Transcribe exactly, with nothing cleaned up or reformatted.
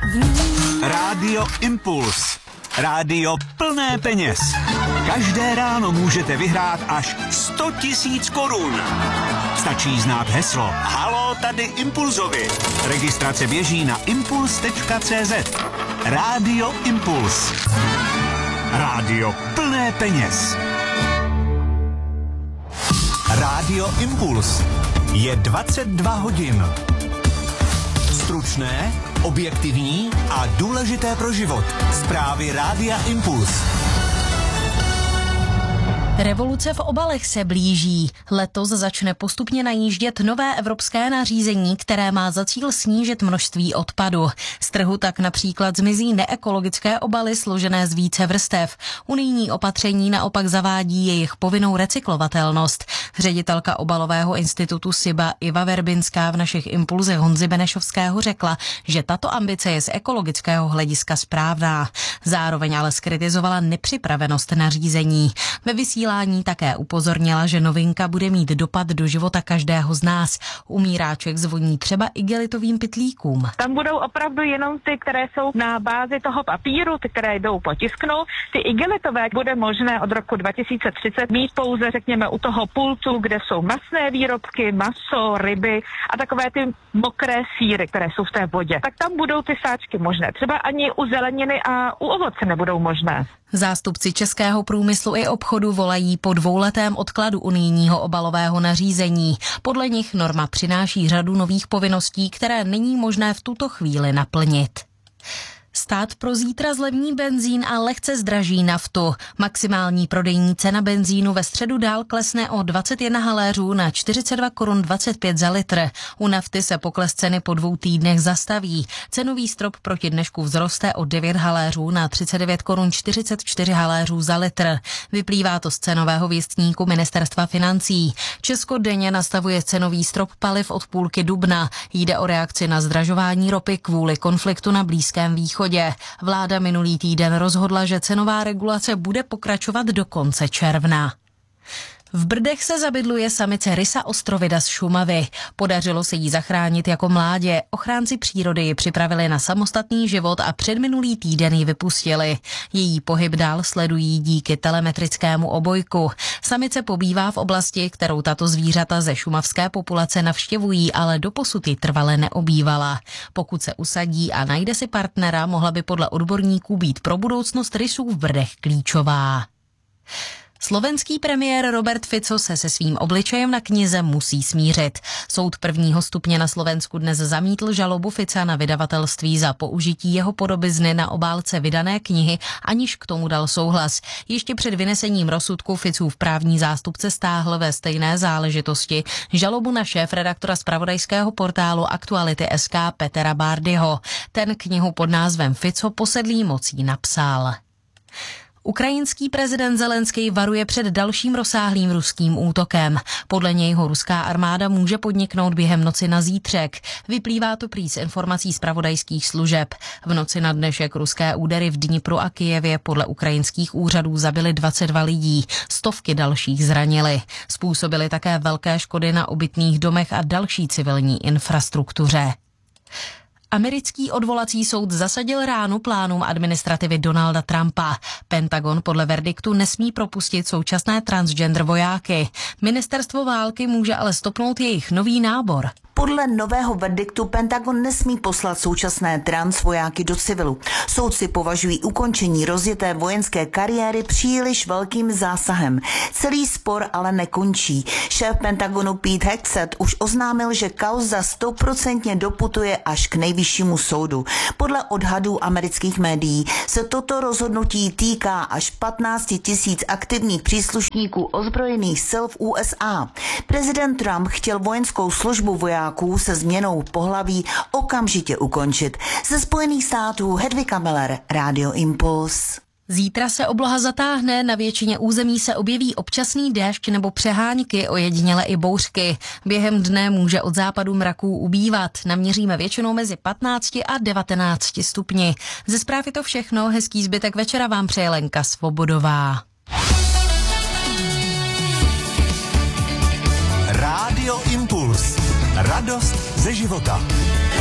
Rádio Impuls. Rádio plné peněz. Každé ráno můžete vyhrát až sto tisíc korun. Stačí znát heslo Haló, tady Impulzovi. Registrace běží na impuls tečka cé zet. Rádio Impuls. Rádio plné peněz. Rádio Impuls. Je dvacet dva hodin. Stručné, objektivní a důležité pro život. Zprávy Rádia Impuls. Revoluce v obalech se blíží. Letos začne postupně najíždět nové evropské nařízení, které má za cíl snížit množství odpadu. Z trhu tak například zmizí neekologické obaly složené z více vrstev. Unijní opatření naopak zavádí jejich povinnou recyklovatelnost. Ředitelka obalového institutu SIBA Iva Verbinská v našich Impulzech Honzy Benešovského řekla, že tato ambice je z ekologického hlediska správná. Zároveň ale zkritizovala nepřipravenost nařízení. Ve vysílání také upozornila, že novinka bude mít dopad do života každého z nás. Umíráček zvoní třeba igelitovým pytlíkům. Tam budou opravdu jenom ty, které jsou na bázi toho papíru, ty, které jdou potisknout. Ty igelitové bude možné od roku dva tisíce třicet mít pouze, řekněme, u toho pultu, kde jsou masné výrobky, maso, ryby a takové ty mokré sýry, které jsou v té vodě. Tak tam budou ty sáčky možné. Třeba ani u zeleniny a u ovoce nebudou možné. Zástupci českého průmyslu i obchodu volají po dvouletém odkladu unijního obalového nařízení. Podle nich norma přináší řadu nových povinností, které není možné v tuto chvíli naplnit. Stát pro zítra zlevní benzín a lehce zdraží naftu. Maximální prodejní cena benzínu ve středu dál klesne o dvacet jedna haléřů na čtyřicet dva korun dvacet pět za litr. U nafty se pokles ceny po dvou týdnech zastaví. Cenový strop proti dnešku vzroste o devět haléřů na třicet devět korun čtyřicet čtyři haléřů za litr. Vyplývá to z cenového věstníku Ministerstva financí. Česko denně nastavuje cenový strop paliv od půlky dubna. Jde o reakci na zdražování ropy kvůli konfliktu na Blízkém východě. Vláda minulý týden rozhodla, že cenová regulace bude pokračovat do konce června. V Brdech se zabydluje samice rysa ostrovida z Šumavy. Podařilo se jí zachránit jako mládě. Ochránci přírody ji připravili na samostatný život a předminulý týden ji vypustili. Její pohyb dál sledují díky telemetrickému obojku. Samice pobývá v oblasti, kterou tato zvířata ze šumavské populace navštěvují, ale doposud ji trvale neobývala. Pokud se usadí a najde si partnera, mohla by podle odborníků být pro budoucnost rysů v Brdech klíčová. Slovenský premiér Robert Fico se se svým obličejem na knize musí smířit. Soud prvního stupně na Slovensku dnes zamítl žalobu Fica na vydavatelství za použití jeho podobizny na obálce vydané knihy, aniž k tomu dal souhlas. Ještě před vynesením rozsudku Ficův právní zástupce stáhl ve stejné záležitosti žalobu na šéfredaktora zpravodajského portálu Aktuality tečka es ká Petra Bárdyho. Ten knihu pod názvem Fico posedlý mocí napsal. Ukrajinský prezident Zelenský varuje před dalším rozsáhlým ruským útokem. Podle něj ho ruská armáda může podniknout během noci na zítřek. Vyplývá to prý z informací zpravodajských služeb. V noci na dnešek ruské údery v Dnipru a Kyjevě podle ukrajinských úřadů zabily dvacet dva lidí, stovky dalších zranili. Způsobily také velké škody na obytných domech a další civilní infrastruktuře. Americký odvolací soud zasadil ránu plánům administrativy Donalda Trumpa. Pentagon podle verdiktu nesmí propustit současné transgender vojáky. Ministerstvo války může ale stopnout jejich nový nábor. Podle nového verdiktu Pentagon nesmí poslat současné trans vojáky do civilu. Soudci považují ukončení rozjeté vojenské kariéry příliš velkým zásahem. Celý spor ale nekončí. Šéf Pentagonu Pete Hegseth už oznámil, že kauza stoprocentně doputuje až k nejvyššímu soudu. Podle odhadů amerických médií se toto rozhodnutí týká až patnáct tisíc aktivních příslušníků ozbrojených sil v U S A. Prezident Trump chtěl vojenskou službu vojáků se změnou pohlaví okamžitě ukončit. Ze Spojených států Hedvika Miller, Rádio Impuls. Zítra se obloha zatáhne, na většině území se objeví občasný déšť nebo přehánky, ojediněle i bouřky. Během dne může od západu mraků ubývat. Naměříme většinou mezi patnácti a devatenácti stupni. Ze zpráv je to všechno, hezký zbytek večera vám přeje Lenka Svobodová. Rádio Impuls. Radost ze života.